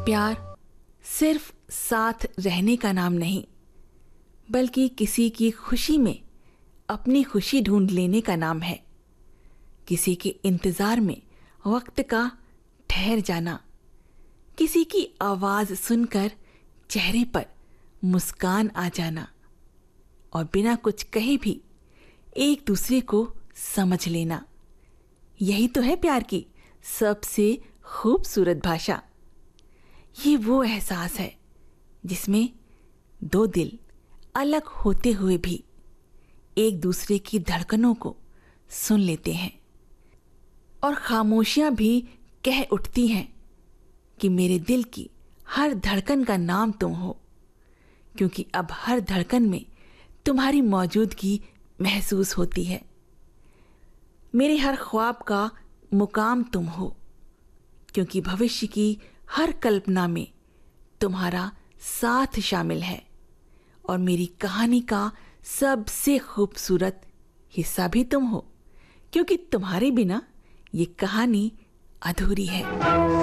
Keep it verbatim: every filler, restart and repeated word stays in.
प्यार सिर्फ साथ रहने का नाम नहीं, बल्कि किसी की खुशी में अपनी खुशी ढूंढ लेने का नाम है। किसी के इंतज़ार में वक्त का ठहर जाना, किसी की आवाज़ सुनकर चेहरे पर मुस्कान आ जाना और बिना कुछ कहे भी एक दूसरे को समझ लेना, यही तो है प्यार की सबसे खूबसूरत भाषा। ये वो एहसास है जिसमें दो दिल अलग होते हुए भी एक दूसरे की धड़कनों को सुन लेते हैं और खामोशियां भी कह उठती हैं कि मेरे दिल की हर धड़कन का नाम तुम हो, क्योंकि अब हर धड़कन में तुम्हारी मौजूदगी महसूस होती है। मेरे हर ख्वाब का मुकाम तुम हो, क्योंकि भविष्य की हर कल्पना में तुम्हारा साथ शामिल है और मेरी कहानी का सबसे खूबसूरत हिस्सा भी तुम हो, क्योंकि तुम्हारे बिना ये कहानी अधूरी है।